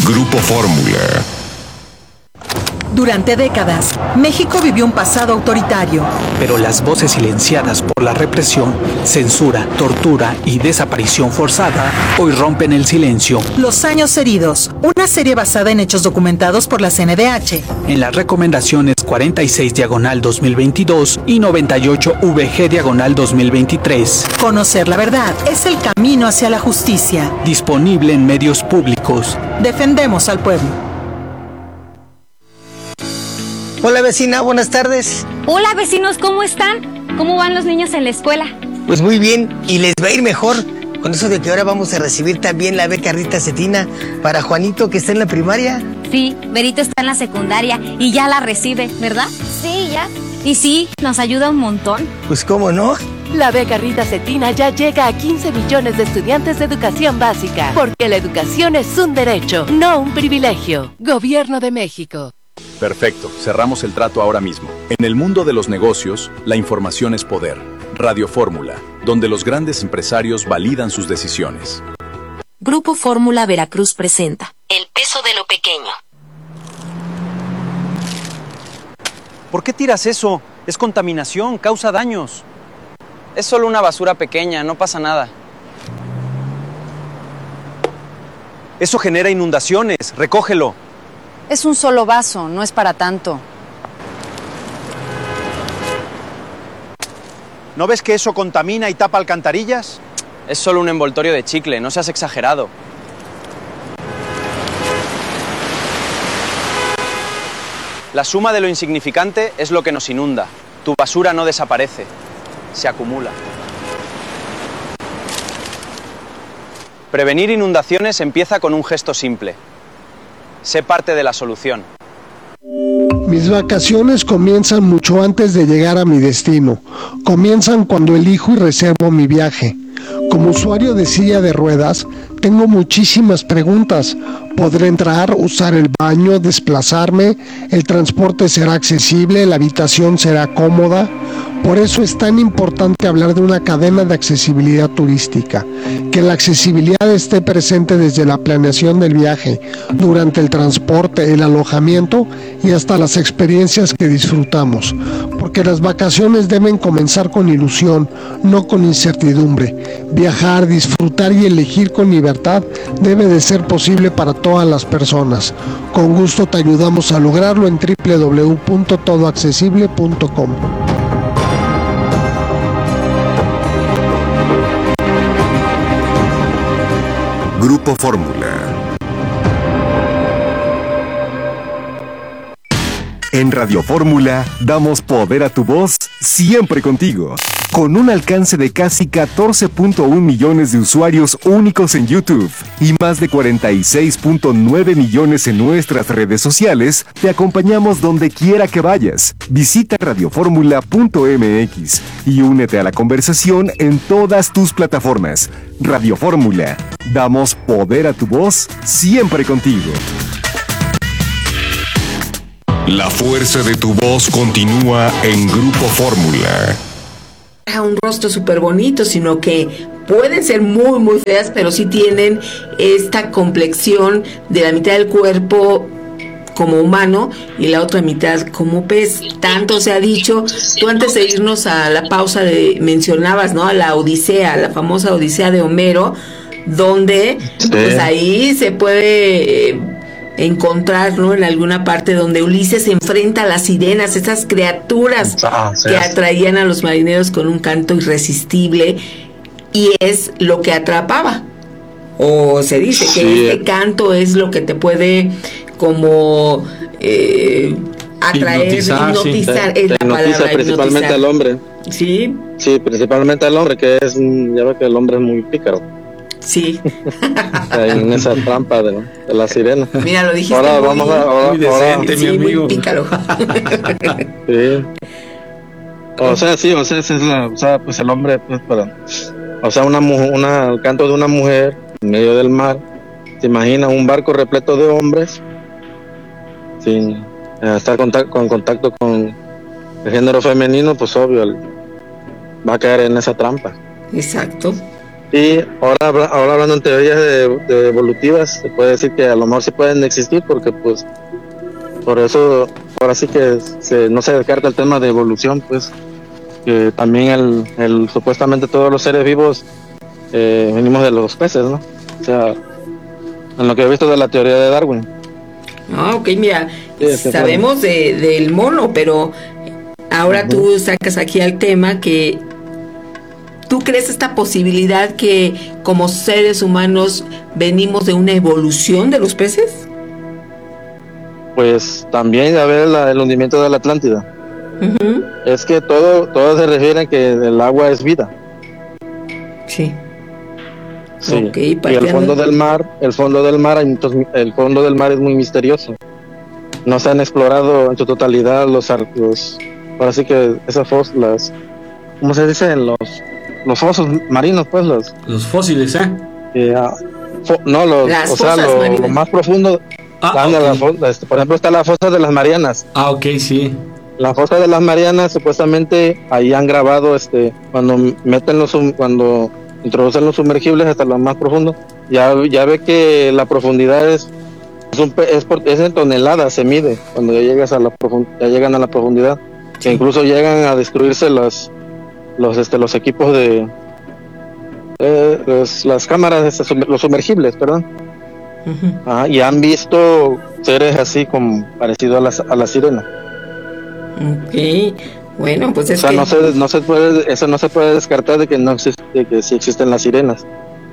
Grupo Fórmula. Durante décadas, México vivió un pasado autoritario. Pero las voces silenciadas por la represión, censura, tortura y desaparición forzada hoy rompen el silencio. Los años heridos, una serie basada en hechos documentados por la CNDH. En las recomendaciones 46/2022 y 98/VG/2023. Conocer la verdad es el camino hacia la justicia. Disponible en medios públicos. Defendemos al pueblo. Hola vecina, buenas tardes. Hola vecinos, ¿cómo están? ¿Cómo van los niños en la escuela? Pues muy bien, y les va a ir mejor con eso de que ahora vamos a recibir también la beca Rita Cetina para Juanito, que está en la primaria. Sí, Berito está en la secundaria y ya la recibe, ¿verdad? Sí, ya. Y sí, nos ayuda un montón. Pues cómo no. La beca Rita Cetina ya llega a 15 millones de estudiantes de educación básica, porque la educación es un derecho, no un privilegio. Gobierno de México. Perfecto, cerramos el trato ahora mismo. En el mundo de los negocios, la información es poder. Radio Fórmula, donde los grandes empresarios validan sus decisiones. Grupo Fórmula Veracruz presenta El peso de lo pequeño. ¿Por qué tiras eso? Es contaminación, causa daños. Es solo una basura pequeña, no pasa nada. Eso genera inundaciones, recógelo. Es un solo vaso, no es para tanto. ¿No ves que eso contamina y tapa alcantarillas? Es solo un envoltorio de chicle, no seas exagerado. La suma de lo insignificante es lo que nos inunda. Tu basura no desaparece, se acumula. Prevenir inundaciones empieza con un gesto simple. Sé parte de la solución. Mis vacaciones comienzan mucho antes de llegar a mi destino. Comienzan cuando elijo y reservo mi viaje. Como usuario de silla de ruedas, tengo muchísimas preguntas. ¿Podré entrar, usar el baño, desplazarme? ¿El transporte será accesible? ¿La habitación será cómoda? Por eso es tan importante hablar de una cadena de accesibilidad turística, que la accesibilidad esté presente desde la planeación del viaje, durante el transporte, el alojamiento y hasta las experiencias que disfrutamos, porque las vacaciones deben comenzar con ilusión, no con incertidumbre. Viajar, disfrutar y elegir con libertad debe de ser posible para todas las personas. Con gusto te ayudamos a lograrlo en www.todoaccesible.com. Grupo Fórmula. En Radio Fórmula damos poder a tu voz siempre contigo. Con un alcance de casi 14.1 millones de usuarios únicos en YouTube y más de 46.9 millones en nuestras redes sociales, te acompañamos donde quiera que vayas. Visita radioformula.mx y únete a la conversación en todas tus plataformas. Radio Fórmula. Damos poder a tu voz siempre contigo. La fuerza de tu voz continúa en Grupo Fórmula. Un rostro súper bonito, sino que pueden ser muy muy feas, pero sí tienen esta complexión de la mitad del cuerpo como humano y la otra mitad como pez. Tanto se ha dicho. Tú antes de irnos a la pausa mencionabas, ¿no?, a la Odisea, la famosa Odisea de Homero, donde pues ahí se puede encontrar, ¿no?, en alguna parte donde Ulises se enfrenta a las sirenas, esas criaturas que atraían a los marineros con un canto irresistible, y es lo que atrapaba, o se dice que este canto es lo que te puede como atraer, hipnotizar, es la palabra, principalmente al hombre. Sí, principalmente al hombre, que es, ya ve que el hombre es muy pícaro. Sí. En esa trampa de la sirena. Mira, lo dijiste ahora, muy, vamos a, muy decente, mi amigo. Muy pícaro. Sí. Esa es la, pues el hombre, pues el canto de una mujer en medio del mar. ¿Se imagina un barco repleto de hombres sin estar en contacto con el género femenino? Pues obvio, va a caer en esa trampa. Exacto. Y ahora hablando en teorías de evolutivas, se puede decir que a lo mejor sí pueden existir, porque pues por eso ahora sí que no se descarta el tema de evolución, pues que también supuestamente todos los seres vivos venimos de los peces, ¿no? O sea, en lo que he visto de la teoría de Darwin. Ah, ok, mira, sabemos del mono, pero ahora tú sacas aquí al tema que ¿tú crees esta posibilidad que como seres humanos venimos de una evolución de los peces? Pues también, a ver, el hundimiento de la Atlántida. Es que todo se refiere a que el agua es vida. Sí. Sí. Okay, y el fondo del mar es muy misterioso. No se han explorado en su totalidad ahora sí que esas fósiles, ¿cómo se dice? Los fosos marinos, pues los fósiles, lo más profundo. Por ejemplo, está la fosa de las Marianas. Ah, ok, sí. La fosa de las Marianas, supuestamente ahí han grabado cuando cuando introducen los sumergibles hasta lo más profundo, ya ve que la profundidad es en toneladas, se mide cuando ya llegas ya llegan a la profundidad, que incluso llegan a destruirse los equipos de las cámaras, los sumergibles, perdón. Y han visto seres así como parecido a la sirena. Okay. Bueno, pues eso no se puede descartar de que no existe, de que sí existen las sirenas.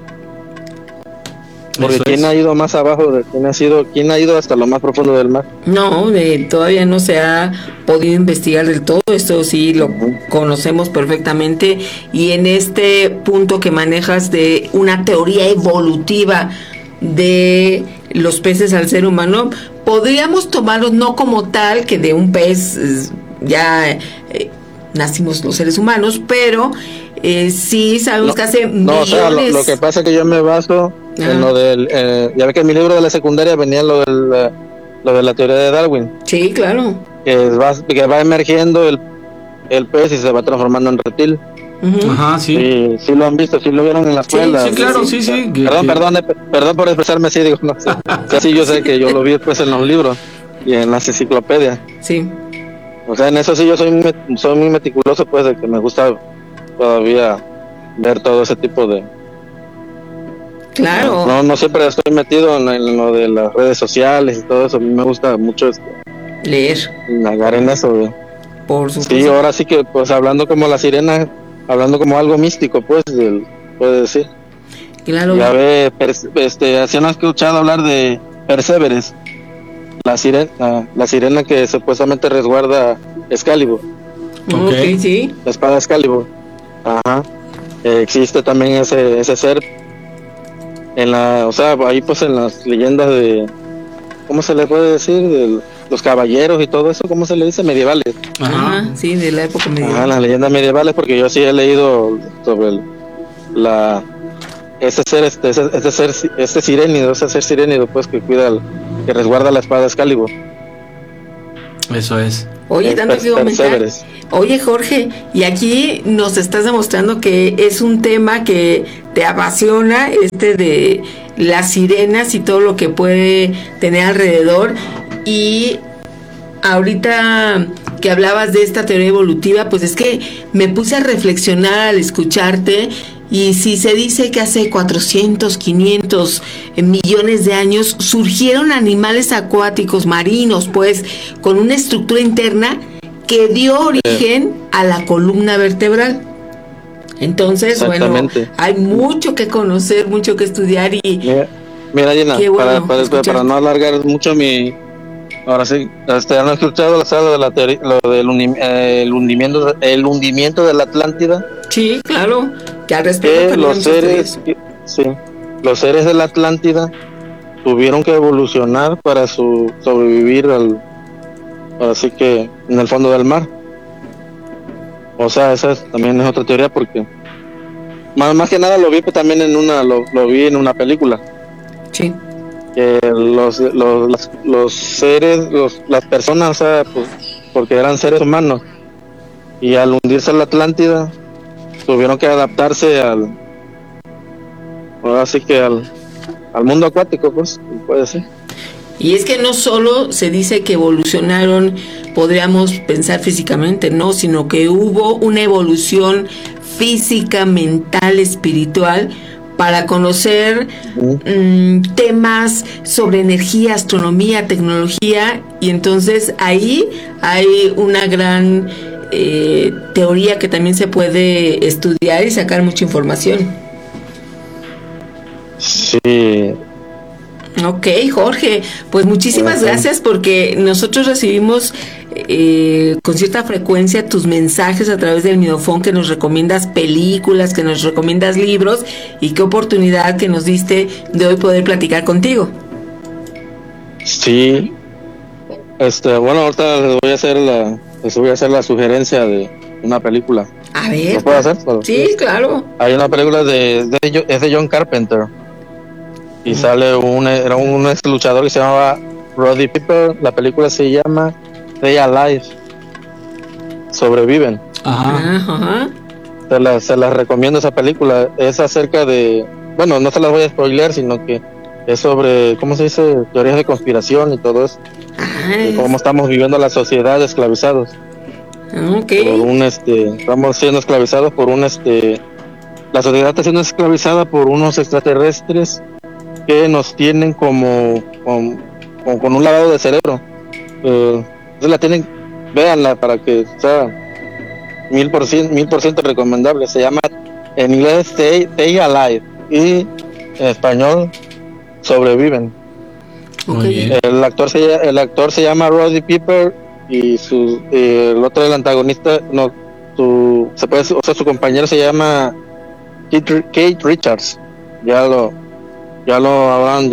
Porque ¿quién ha ido más abajo? ¿Quién ha ido hasta lo más profundo del mar? No, todavía no se ha podido investigar del todo. Esto sí lo conocemos perfectamente. Y en este punto que manejas de una teoría evolutiva de los peces al ser humano, podríamos tomarlos no como tal, que de un pez ya nacimos los seres humanos, pero sí sabemos que hace millones... o sea, lo que pasa es que yo me baso en lo del... ya ve que en mi libro de la secundaria venía lo de la teoría de Darwin. Sí, claro. Que va emergiendo el pez y se va transformando en reptil. Ajá, sí. Sí lo han visto, sí lo vieron en la escuela. Sí, claro, sí. Perdón por expresarme así, digo, no sé. O sea, sí, yo sé que yo lo vi después en los libros y en las enciclopedias. Sí. O sea, en eso sí yo soy muy meticuloso, pues, de que me gusta todavía ver todo ese tipo de... Claro. No siempre estoy metido en lo de las redes sociales y todo eso. A mí me gusta mucho leer. Nagar en eso. Por supuesto. Sí, ahora sí que, pues, hablando como la sirena, hablando como algo místico, pues, puede decir. Claro. Ya ve, ¿sí no has escuchado hablar de Perséveres? La sirena que supuestamente resguarda Excalibur. Okay, sí. La espada Excalibur. Ajá. Existe también ese ser ahí pues en las leyendas de, ¿cómo se le puede decir? De los caballeros y todo eso, ¿cómo se le dice? Medievales. Ajá, sí, de la época medieval. Ajá, las leyendas medievales, porque yo sí he leído sobre ese ser sirénido, pues, que que resguarda la espada Excalibur. Eso es. Oye, tanto que comentar. Oye, Jorge, y aquí nos estás demostrando que es un tema que te apasiona, de las sirenas y todo lo que puede tener alrededor. Y ahorita que hablabas de esta teoría evolutiva, pues es que me puse a reflexionar al escucharte. Y si se dice que hace 400, 500 millones de años surgieron animales acuáticos marinos, pues, con una estructura interna que dio origen a la columna vertebral. Entonces, bueno, hay mucho que conocer, mucho que estudiar y... Mira, Gina, para no alargar mucho ahora sí, ¿han escuchado el hundimiento de la Atlántida? Sí, claro. Que al respecto los seres de la Atlántida tuvieron que evolucionar para sobrevivir así que en el fondo del mar. O sea, también es otra teoría, porque más que nada lo vi también lo vi en una película. Sí. Que los seres, las personas, o sea, pues, porque eran seres humanos, y al hundirse la Atlántida tuvieron que adaptarse ahora sí que al mundo acuático, pues, puede ser. Y es que no solo se dice que evolucionaron, podríamos pensar físicamente, no, sino que hubo una evolución física, mental, espiritual, para conocer temas sobre energía, astronomía, tecnología, y entonces ahí hay una gran teoría que también se puede estudiar y sacar mucha información. Sí. Ok, Jorge, pues muchísimas gracias, porque nosotros recibimos con cierta frecuencia tus mensajes a través del Miedofón, que nos recomiendas películas, que nos recomiendas libros, y qué oportunidad que nos diste de hoy poder platicar contigo. Sí. Bueno, ahorita les voy a hacer la sugerencia de una película. A ver. ¿Lo puedo hacer? Sí, claro. Hay una película es de John Carpenter. Y sale un luchador que se llamaba Roddy Piper. La película se llama Stay Alive. Sobreviven. Ajá. Se las recomiendo esa película. Es acerca de... Bueno, no se las voy a spoilear, sino que es sobre, ¿cómo se dice? Teorías de conspiración y todo eso. Y cómo estamos viviendo la sociedad esclavizados. Okay. Estamos siendo esclavizados por la sociedad está siendo esclavizada por unos extraterrestres que nos tienen como con un lavado de cerebro. Entonces la tienen, véanla para que sea 1000% recomendable. Se llama en inglés Stay Alive y en español Sobreviven. Okay. El actor se llama Roddy Piper y el otro, el antagonista, su compañero se llama Kate Richards. Ya lo han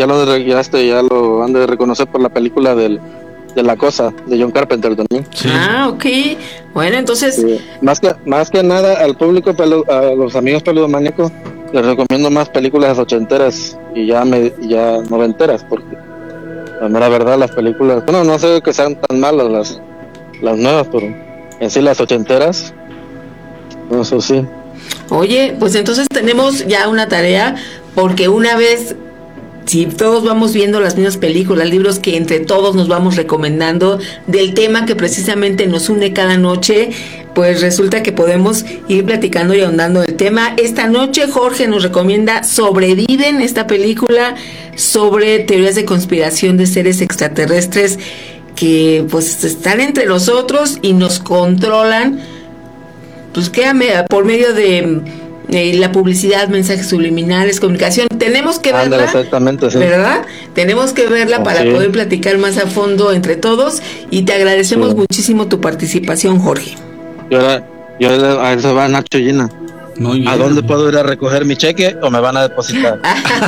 de reconocer por la película de La Cosa de John Carpenter también. Sí. Ok. Bueno, entonces sí. Más que nada al público, a los amigos peludomaníacos, les recomiendo más películas ochenteras y ya noventeras, porque la verdad las películas, bueno, no sé que sean tan malas las nuevas, pero en sí las ochenteras, eso sí. Oye, pues entonces tenemos ya una tarea, porque una vez, si todos vamos viendo las mismas películas, libros que entre todos nos vamos recomendando del tema que precisamente nos une cada noche, pues resulta que podemos ir platicando y ahondando el tema. Esta noche Jorge nos recomienda Sobreviven, esta película sobre teorías de conspiración de seres extraterrestres que pues están entre nosotros y nos controlan, pues créame, por medio de la publicidad, mensajes subliminales, comunicación. Tenemos que verla, exactamente, sí. ¿Verdad? Tenemos que verla para poder platicar más a fondo entre todos, y te agradecemos muchísimo tu participación, Jorge. Y ahora a eso va Nacho Gina. ¿A dónde puedo ir a recoger mi cheque o me van a depositar?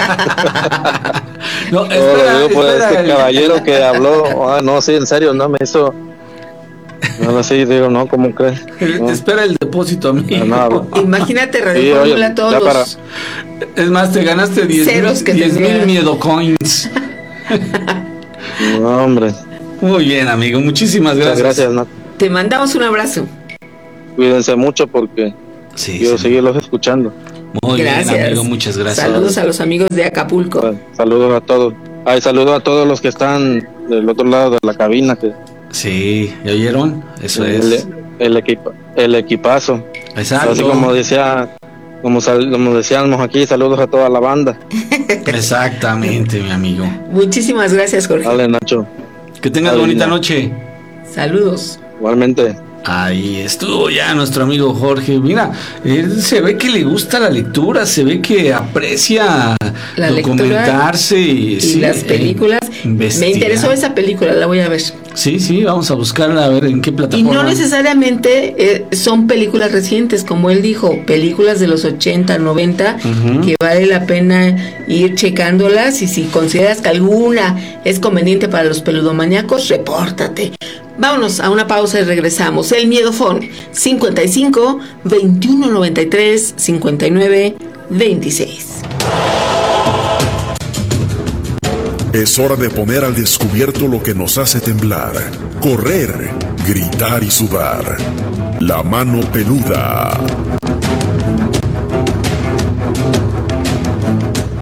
No, espera, este caballero que habló, no, sí, en serio, no me hizo. Ahora sí, digo, no, ¿cómo crees? No. Espera el depósito, amigo. No. Imagínate, Radio Fórmula, todos los... Es más, te ganaste 10,000 miedo coins. No, hombre. Muy bien, amigo, muchísimas gracias. Gracias, ¿no? Te mandamos un abrazo. Cuídense mucho porque quiero seguirlos escuchando. Muy bien, amigo, muchas gracias. Saludos a los amigos de Acapulco. Bueno, saludos a todos. Saludos a todos los que están del otro lado de la cabina. Sí, ¿ya oyeron? Eso es. El equipazo. Exacto. Así como decíamos aquí, saludos a toda la banda. Exactamente, mi amigo. Muchísimas gracias, Jorge. Dale, Nacho. Que tengas bonita noche. Saludos. Igualmente. Ahí estuvo ya nuestro amigo Jorge. Mira, se ve que le gusta la lectura, se ve que aprecia la documentarse y las películas. Me interesó esa película, la voy a ver. Sí, vamos a buscarla a ver en qué plataforma. Y no necesariamente son películas recientes, como él dijo, películas de los 80, 90, que vale la pena ir checándolas, y si consideras que alguna es conveniente para los peludomaníacos, repórtate. Vámonos a una pausa y regresamos. El Miedofón 55 21 93 59 26. Es hora de poner al descubierto lo que nos hace temblar, correr, gritar y sudar. La mano peluda.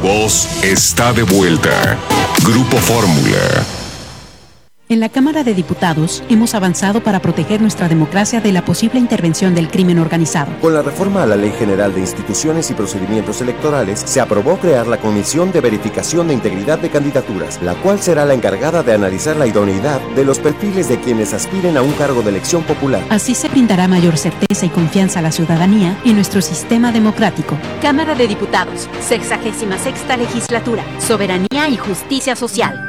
voz está de vuelta. Grupo Fórmula. En la Cámara de Diputados hemos avanzado para proteger nuestra democracia de la posible intervención del crimen organizado. Con la reforma a la Ley General de Instituciones y Procedimientos Electorales, se aprobó crear la Comisión de Verificación de Integridad de Candidaturas, la cual será la encargada de analizar la idoneidad de los perfiles de quienes aspiren a un cargo de elección popular. Así se brindará mayor certeza y confianza a la ciudadanía y nuestro sistema democrático. Cámara de Diputados, 66ª Legislatura, Soberanía y Justicia Social.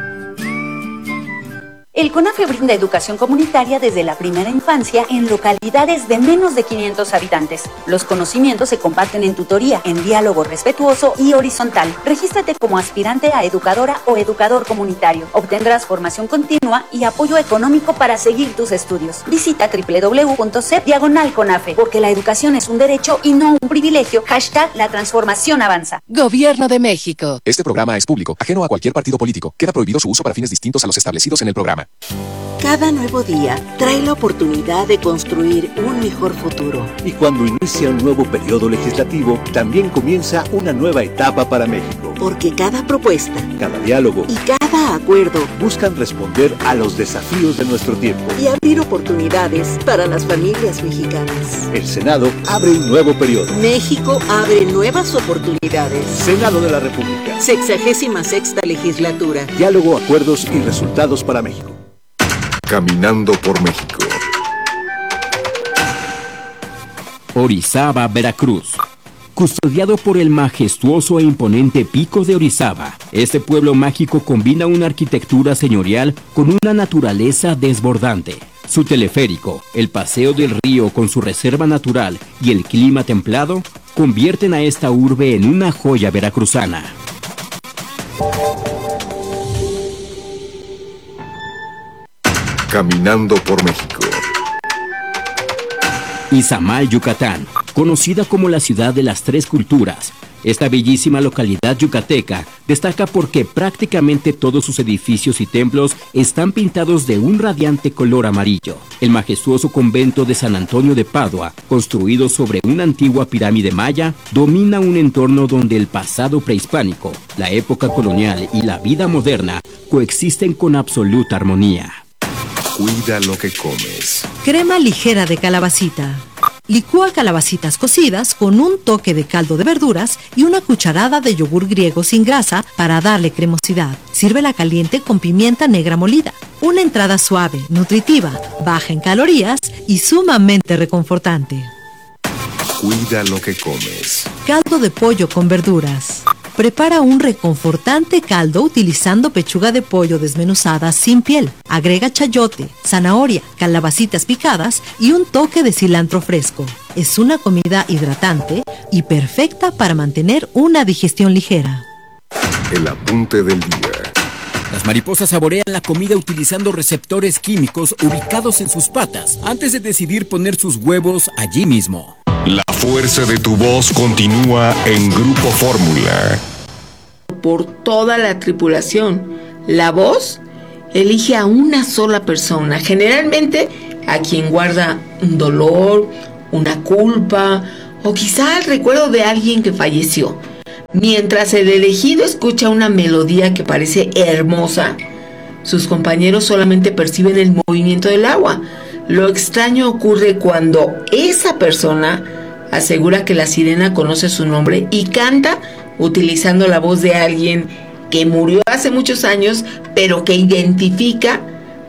El CONAFE brinda educación comunitaria desde la primera infancia en localidades de menos de 500 habitantes. Los conocimientos se comparten en tutoría, en diálogo respetuoso y horizontal. Regístrate como aspirante a educadora o educador comunitario. Obtendrás formación continua y apoyo económico para seguir tus estudios. Visita www.cep/CONAFE, porque la educación es un derecho y no un privilegio. #La transformación avanza. Gobierno de México. Este programa es público, ajeno a cualquier partido político. Queda prohibido su uso para fines distintos a los establecidos en el programa. Cada nuevo día trae la oportunidad de construir un mejor futuro. Y cuando inicia un nuevo periodo legislativo, también comienza una nueva etapa para México. Porque cada propuesta, cada diálogo y cada acuerdo buscan responder a los desafíos de nuestro tiempo y abrir oportunidades para las familias mexicanas. El Senado abre un nuevo periodo. México abre nuevas oportunidades. Senado de la República. 66ª Legislatura. Diálogo, acuerdos y resultados para México. Caminando por México. Orizaba, Veracruz. Custodiado por el majestuoso e imponente Pico de Orizaba, este pueblo mágico combina una arquitectura señorial con una naturaleza desbordante. Su teleférico, el paseo del río con su reserva natural y el clima templado convierten a esta urbe en una joya veracruzana. Caminando por México. Izamal, Yucatán, conocida como la ciudad de las tres culturas. Esta bellísima localidad yucateca destaca porque prácticamente todos sus edificios y templos están pintados de un radiante color amarillo. El majestuoso convento de San Antonio de Padua, construido sobre una antigua pirámide maya, domina un entorno donde el pasado prehispánico, la época colonial y la vida moderna coexisten con absoluta armonía. Cuida lo que comes. Crema ligera de calabacita. Licúa calabacitas cocidas con un toque de caldo de verduras y una cucharada de yogur griego sin grasa para darle cremosidad. Sírvela caliente con pimienta negra molida. Una entrada suave, nutritiva, baja en calorías y sumamente reconfortante. Cuida lo que comes. Caldo de pollo con verduras. Prepara un reconfortante caldo utilizando pechuga de pollo desmenuzada sin piel. Agrega chayote, zanahoria, calabacitas picadas y un toque de cilantro fresco. Es una comida hidratante y perfecta para mantener una digestión ligera. El apunte del día. Las mariposas saborean la comida utilizando receptores químicos ubicados en sus patas antes de decidir poner sus huevos allí mismo. La fuerza de tu voz continúa en Grupo Fórmula. Por toda la tripulación, la voz elige a una sola persona, generalmente a quien guarda un dolor, una culpa o quizá el recuerdo de alguien que falleció. Mientras el elegido escucha una melodía que parece hermosa, sus compañeros solamente perciben el movimiento del agua. Lo extraño ocurre cuando esa persona asegura que la sirena conoce su nombre y canta utilizando la voz de alguien que murió hace muchos años, pero que identifica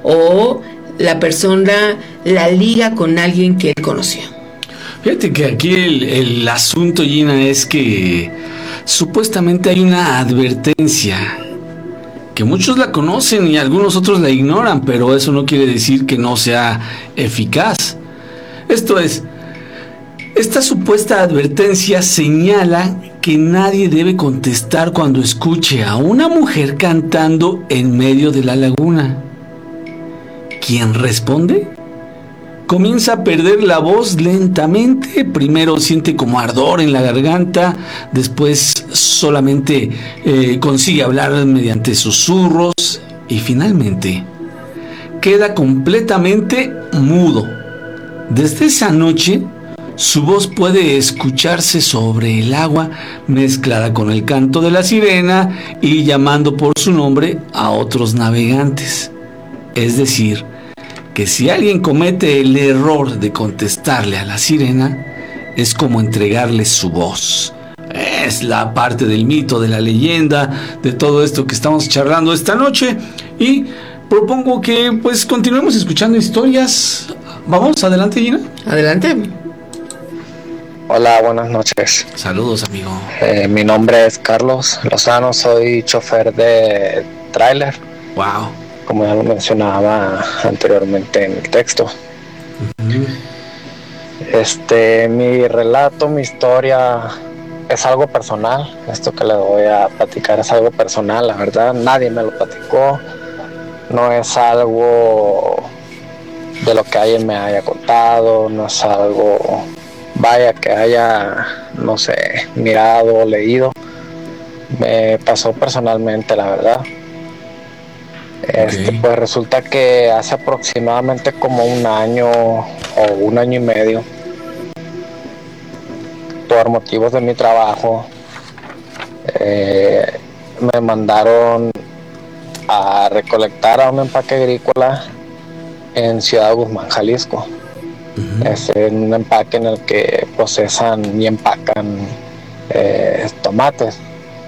o la persona la liga con alguien que él conoció. Fíjate que aquí el asunto, Gina, es que supuestamente hay una advertencia que muchos la conocen y algunos otros la ignoran, pero eso no quiere decir que no sea eficaz. Esto es, esta supuesta advertencia señala que nadie debe contestar cuando escuche a una mujer cantando en medio de la laguna. ¿Quién responde? Comienza a perder la voz lentamente. Primero siente como ardor en la garganta, después solamente consigue hablar mediante susurros y finalmente queda completamente mudo. Desde esa noche Su voz puede escucharse sobre el agua mezclada con el canto de la sirena y llamando por su nombre a otros navegantes. Es decir, que si alguien comete el error de contestarle a la sirena, es como entregarle su voz. Es la parte del mito, de la leyenda, de todo esto que estamos charlando esta noche, y propongo que pues continuemos escuchando historias. Vamos, adelante, Gina. Adelante. Hola, buenas noches. Saludos, amigo. Mi nombre es Carlos Lozano, soy chofer de tráiler. Wow. Como ya lo mencionaba anteriormente en el texto. Mi relato, mi historia es algo personal. Esto que le voy a platicar es algo personal, la verdad. Nadie me lo platicó. No es algo de lo que alguien me haya contado. No es algo, vaya, que haya, no sé, mirado o leído. Me pasó personalmente, la verdad. Pues resulta que hace aproximadamente como un año o un año y medio, por motivos de mi trabajo, me mandaron a recolectar a un empaque agrícola en Ciudad Guzmán, Jalisco. Es un empaque en el que procesan y empacan tomates.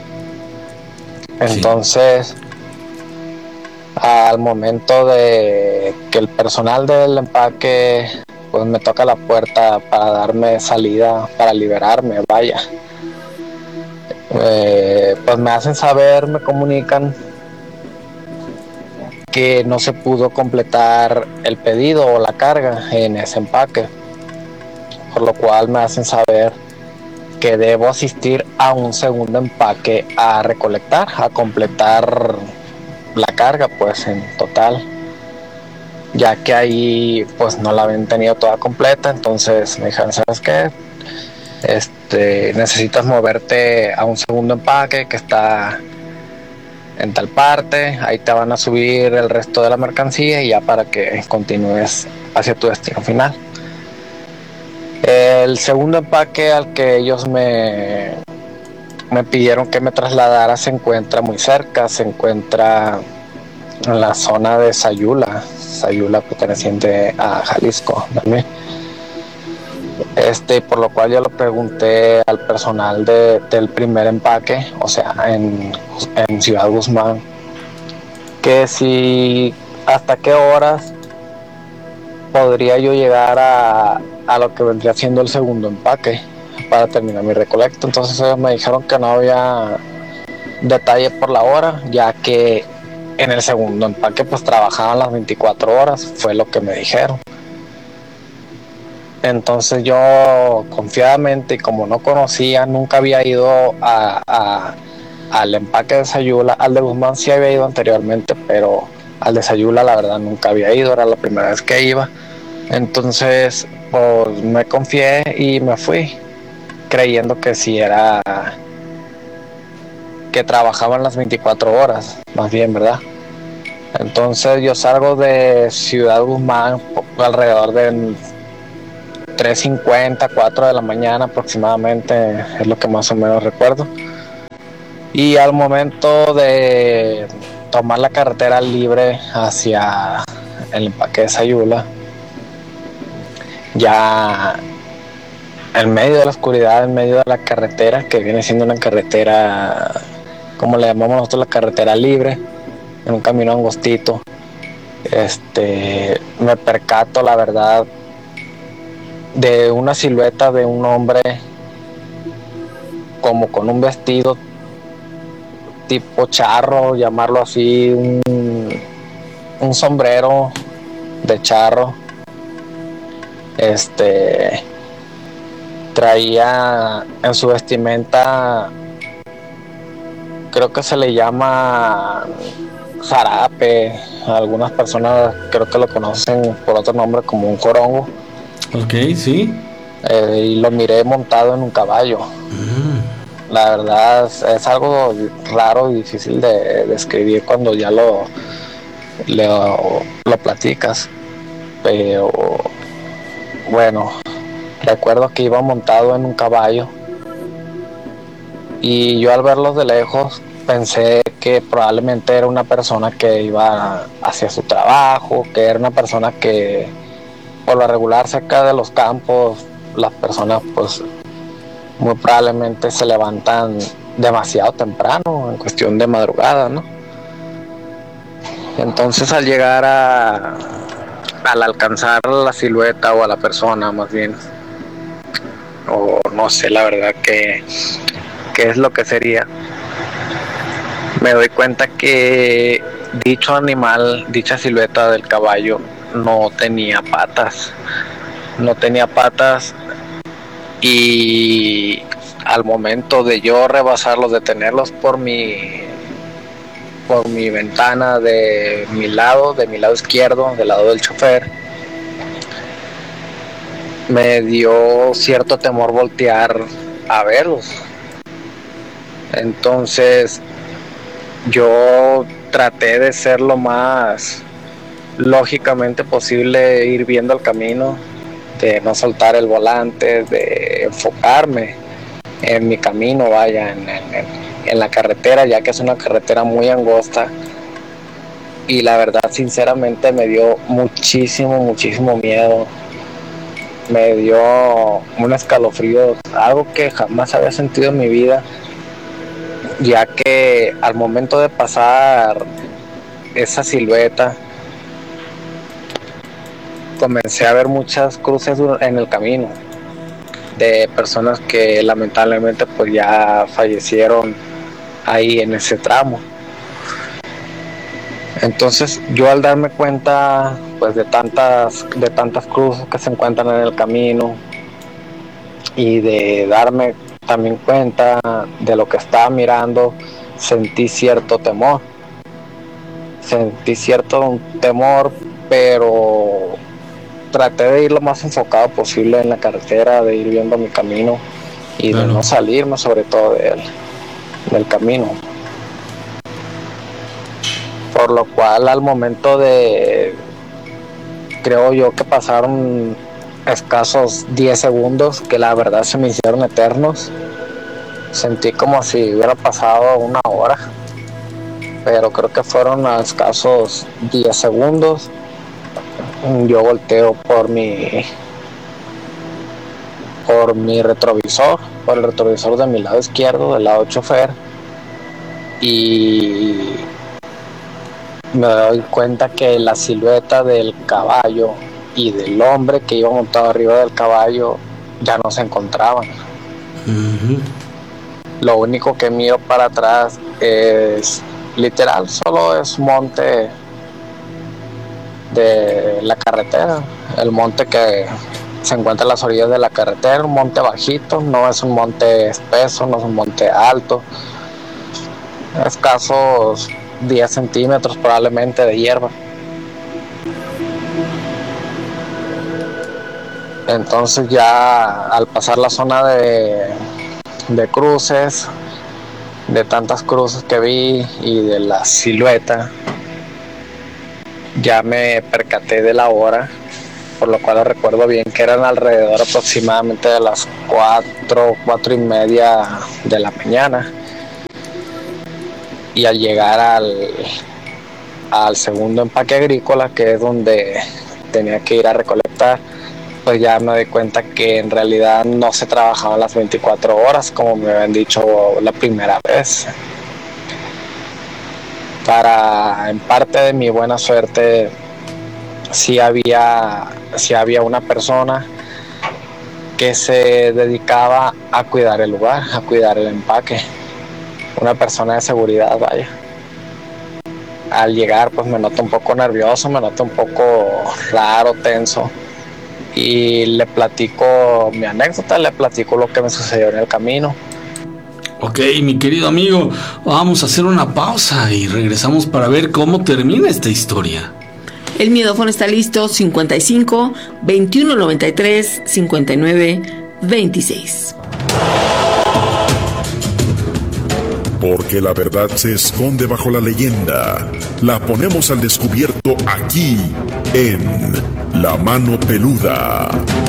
Entonces, al momento de que el personal del empaque pues me toca la puerta para darme salida, para liberarme, vaya, pues me hacen saber, me comunican que no se pudo completar el pedido o la carga en ese empaque, por lo cual me hacen saber que debo asistir a un segundo empaque a recolectar, a completar la carga pues en total, ya que ahí pues no la habían tenido toda completa. Entonces me dijeron, ¿sabes qué? Necesitas moverte a un segundo empaque que está en tal parte, ahí te van a subir el resto de la mercancía y ya para que continúes hacia tu destino final. El segundo empaque al que ellos me pidieron que me trasladara se encuentra muy cerca, se encuentra en la zona de Sayula perteneciente a Jalisco también. Por lo cual yo le pregunté al personal del primer empaque, o sea, en Ciudad Guzmán, que si hasta qué horas podría yo llegar a lo que vendría siendo el segundo empaque para terminar mi recolecta. Entonces ellos me dijeron que no había detalle por la hora, ya que en el segundo empaque pues trabajaban las 24 horas, fue lo que me dijeron. Entonces yo confiadamente, y como no conocía, nunca había ido al empaque de Sayula. Al de Guzmán sí había ido anteriormente, pero al de Sayula la verdad nunca había ido, era la primera vez que iba. Entonces pues me confié y me fui, creyendo que sí era, que trabajaban las 24 horas, más bien, ¿verdad? Entonces yo salgo de Ciudad Guzmán alrededor de 3:50, 4 de la mañana aproximadamente, es lo que más o menos recuerdo. Y al momento de tomar la carretera libre hacia el empaque de Sayula, ya en medio de la oscuridad, en medio de la carretera, que viene siendo una carretera, como le llamamos nosotros, la carretera libre, en un camino angostito, me percato, la verdad, de una silueta de un hombre como con un vestido tipo charro, llamarlo así, un sombrero de charro. Traía en su vestimenta, creo que se le llama zarape, algunas personas creo que lo conocen por otro nombre como un jorongo. Ok, sí. Y lo miré montado en un caballo. La verdad es algo raro y difícil de describir cuando ya lo platicas, pero bueno, Recuerdo que iba montado en un caballo y yo al verlos de lejos pensé que probablemente era una persona que iba hacia su trabajo, que era una persona que por lo regular cerca de los campos las personas pues muy probablemente se levantan demasiado temprano en cuestión de madrugada, ¿no? Entonces al llegar al alcanzar la silueta o a la persona más bien, o no sé la verdad qué es lo que sería, me doy cuenta que dicho animal, dicha silueta del caballo no tenía patas y al momento de yo rebasarlos, detenerlos por mi ventana de mi lado izquierdo, del lado del chofer, me dio cierto temor voltear a verlos. Entonces yo traté de ser lo más lógicamente posible, ir viendo el camino, de no soltar el volante, de enfocarme en mi camino, vaya, en la carretera, ya que es una carretera muy angosta, y la verdad sinceramente me dio muchísimo miedo, me dio un escalofrío, algo que jamás había sentido en mi vida, ya que al momento de pasar esa silueta comencé a ver muchas cruces en el camino de personas que lamentablemente pues ya fallecieron ahí en ese tramo. Entonces yo al darme cuenta pues de tantas cruces que se encuentran en el camino y de darme también cuenta de lo que estaba mirando, sentí cierto temor, pero traté de ir lo más enfocado posible en la carretera, de ir viendo mi camino y de no salirme sobre todo del camino. Por lo cual al momento de, creo yo que pasaron escasos 10 segundos, que la verdad se me hicieron eternos, sentí como si hubiera pasado una hora, pero creo que fueron a escasos 10 segundos. Yo volteo por mi retrovisor, por el retrovisor de mi lado izquierdo, del lado chofer, y me doy cuenta que la silueta del caballo y del hombre que iba montado arriba del caballo ya no se encontraban. Lo único que miro para atrás es literal, solo es monte de la carretera, el monte que se encuentra en las orillas de la carretera, un monte bajito, no es un monte espeso, no es un monte alto, escasos 10 centímetros probablemente de hierba. Entonces ya al pasar la zona de cruces, de tantas cruces que vi y de la silueta, ya me percaté de la hora, por lo cual recuerdo bien que eran alrededor aproximadamente de las 4:30 de la mañana. Y al llegar al segundo empaque agrícola, que es donde tenía que ir a recolectar, pues ya me di cuenta que en realidad no se trabajaban las 24 horas como me habían dicho la primera vez. En parte de mi buena suerte, sí había una persona que se dedicaba a cuidar el lugar, a cuidar el empaque, una persona de seguridad, vaya. Al llegar pues me noto un poco nervioso, me noto un poco raro, tenso, y le platico mi anécdota, le platico lo que me sucedió en el camino. Ok, mi querido amigo, vamos a hacer una pausa y regresamos para ver cómo termina esta historia. El miedófono está listo, 55 21 93 59 26. Porque la verdad se esconde bajo la leyenda. La ponemos al descubierto aquí, en La Mano Peluda.